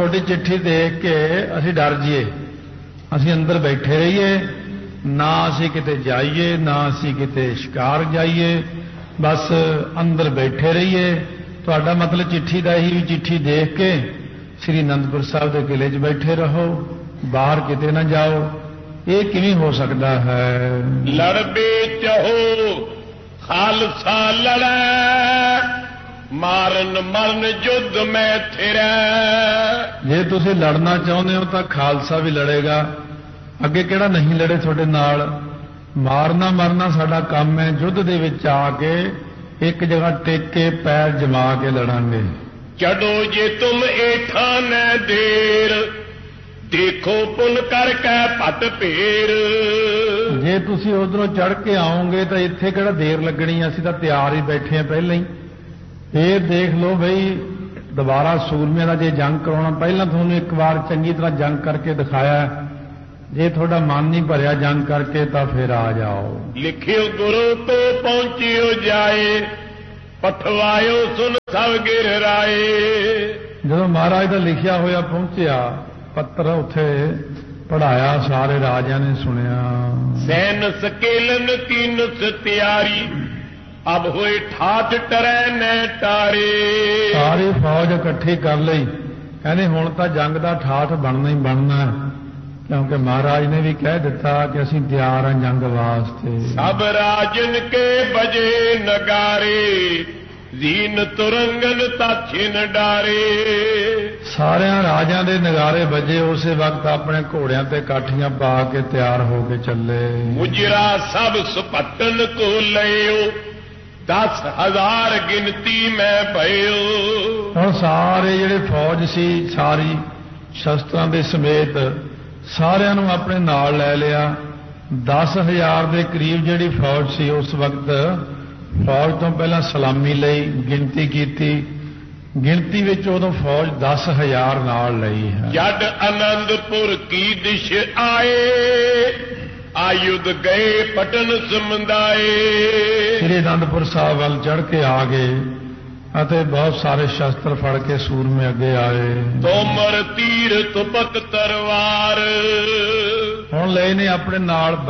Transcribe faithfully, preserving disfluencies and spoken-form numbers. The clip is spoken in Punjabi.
ਤੁਹਾਡੀ ਚਿੱਠੀ ਦੇਖ ਕੇ ਅਸੀਂ ਡਰ ਜਾਈਏ, ਅਸੀਂ ਅੰਦਰ ਬੈਠੇ ਰਹੀਏ, ਨਾ ਅਸੀਂ ਕਿਤੇ ਜਾਈਏ, ਨਾ ਅਸੀਂ ਕਿਤੇ ਸ਼ਿਕਾਰ ਜਾਈਏ, ਬਸ ਅੰਦਰ ਬੈਠੇ ਰਹੀਏ। ਤੁਹਾਡਾ ਮਤਲਬ ਚਿੱਠੀ ਦਾ ਇਹੀ ਵੀ ਚਿੱਠੀ ਦੇਖ ਕੇ ਸ੍ਰੀ ਅਨੰਦਪੁਰ ਸਾਹਿਬ ਦੇ ਕਿਲੇ 'ਚ ਬੈਠੇ ਰਹੋ, ਬਾਹਰ ਕਿਤੇ ਨਾ ਜਾਓ। ਇਹ ਕਿਵੇਂ ਹੋ ਸਕਦਾ ਹੈ? ਲੜਬੇ ਚਹੋ ਖਾਲਸਾ ਲੜੈ, ਮਾਰਨ ਮਰਨ ਯੁੱਧ ਮੈਂ ਥਿਰੈ। ਜੇ ਤੁਸੀਂ ਲੜਨਾ ਚਾਹੁੰਦੇ ਹੋ ਤਾਂ ਖਾਲਸਾ ਵੀ ਲੜੇਗਾ, ਅੱਗੇ ਕਿਹੜਾ ਨਹੀਂ ਲੜੇ ਤੁਹਾਡੇ ਨਾਲ। ਮਾਰਨਾ ਮਰਨਾ ਸਾਡਾ ਕੰਮ ਹੈ, ਯੁੱਧ ਦੇ ਵਿੱਚ ਆ ਕੇ ਇੱਕ ਜਗ੍ਹਾ ਟਿਕ ਕੇ ਪੈਰ ਜਮਾ ਕੇ ਲੜਾਂਗੇ। ਚੜੋ ਜੇ ਤੁਮ ਏਠਾ ਨੈ ਦੇਰ, ਦੇਖੋ ਪੁੰਨ ਕਰਕੇ ਭੱਟ ਭੇਰ। ਜੇ ਤੁਸੀਂ ਉਧਰੋਂ ਚੜ ਕੇ ਆਓਗੇ ਤਾਂ ਇੱਥੇ ਕਿਹੜਾ ਦੇਰ ਲੱਗਣੀ, ਅਸੀਂ ਤਾਂ ਤਿਆਰ ਹੀ ਬੈਠੇ ਆ ਪਹਿਲਾਂ ਹੀ। ਇਹ ਦੇਖ ਲਓ ਬਈ, ਦੁਬਾਰਾ ਸੂਰਮਿਆਂ ਦਾ ਜੇ ਜੰਗ ਕਰਾਉਣਾ, ਪਹਿਲਾਂ ਤੁਹਾਨੂੰ ਇੱਕ ਵਾਰ ਚੰਗੀ ਤਰ੍ਹਾਂ ਜੰਗ ਕਰਕੇ ਦਿਖਾਇਆ। ਜੇ ਤੁਹਾਡਾ ਮਨ ਨਹੀਂ ਭਰਿਆ ਜੰਗ ਕਰਕੇ ਤਾਂ ਫਿਰ ਆ ਜਾਓ। ਲਿਖਿਓ ਗੁਰੂ ਤੋਂ ਪਹੁੰਚਿਓ ਜਾਏ, ਪਠਵਾਇਓ ਸੁਨ ਸਭ ਗਿਰ ਰਾਏ। ਜਦੋਂ ਮਹਾਰਾਜ ਦਾ ਲਿਖਿਆ ਹੋਇਆ ਪਹੁੰਚਿਆ ਪੱਤਰ, ਉੱਥੇ ਪੜਾਇਆ, ਸਾਰੇ ਰਾਜਿਆਂ ਨੇ ਸੁਣਿਆ। ਸੈਨ ਸਕੇਲਨ ਕੀਨੁਸ ਤਿਆਰੀ, ਅਬ ਹੋਏ ਠਾਠ ਟਰੈ ਨੈ ਟਾਰੇ। ਸਾਰੀ ਫੌਜ ਇਕੱਠੀ ਕਰ ਲਈ, ਕਹਿੰਦੇ ਹੁਣ ਤਾਂ ਜੰਗ ਦਾ ਠਾਠ ਬਣਨਾ ਹੀ ਬਣਨਾ, ਕਿਉਂਕਿ ਮਹਾਰਾਜ ਨੇ ਵੀ ਕਹਿ ਦਿੱਤਾ ਕਿ ਅਸੀਂ ਤਿਆਰ ਹਾਂ ਜੰਗ ਵਾਸਤੇ। ਸਭ ਰਾਜਨ ਕੇ ਬਜੇ ਨਗਾਰੇ, ਜ਼ੀਨ ਤੁਰੰਗਨ ਤਾਛਿਨ ਡਾਰੇ। ਸਾਰਿਆਂ ਰਾਜਾਂ ਦੇ ਨਗਾਰੇ ਵੱਜੇ, ਉਸੇ ਵਕਤ ਆਪਣੇ ਘੋੜਿਆਂ ਤੇ ਕਾਠੀਆਂ ਪਾ ਕੇ ਤਿਆਰ ਹੋ ਕੇ ਚੱਲੇ। ਮੁਜਰਾ ਸਭ ਸੁਪੱਤਨ ਕੋ ਲਇਓ, ਦਸ ਹਜ਼ਾਰ ਗਿਣਤੀ ਮੈਂ ਭਇਓ। ਹੁਣ ਸਾਰੇ ਜਿਹੜੇ ਫੌਜ ਸੀ, ਸਾਰੀ ਸ਼ਸਤਰਾਂ ਦੇ ਸਮੇਤ ਸਾਰਿਆਂ ਨੂੰ ਆਪਣੇ ਨਾਲ ਲੈ ਲਿਆ। ਦਸ ਹਜ਼ਾਰ ਦੇ ਕਰੀਬ ਜਿਹੜੀ ਫੌਜ ਸੀ ਉਸ ਵਕਤ, ਫੌਜ ਤੋਂ ਪਹਿਲਾਂ ਸਲਾਮੀ ਲਈ, ਗਿਣਤੀ ਕੀਤੀ। ਗਿਣਤੀ ਵਿੱਚ ਉਦੋਂ ਫੌਜ ਦਸ ਹਜ਼ਾਰ ਨਾਲ ਲਈ ਹੈ। ਜਦ ਆਨੰਦਪੁਰ ਕੀ ਦਿਸ਼ ਆਏ, ਆਯੁਧ ਗਏ ਪਟਨ ਸਮੰਦਾਏ। ਸ੍ਰੀ ਅਨੰਦਪੁਰ ਸਾਹਿਬ ਵੱਲ ਚੜ੍ਹ ਕੇ ਆ ਗਏ ਅਤੇ ਬਹੁਤ ਸਾਰੇ ਸ਼ਸਤਰ ਫੜ ਕੇ ਸੂਰਮੇ ਅੱਗੇ ਆਏ। ਤੋਮਰ ਤੀਰ ਤੁਪਕ ਤਰਵਾਰ, ਹੁਣ ਲਏ ਨੇ ਆਪਣੇ ਨਾਲ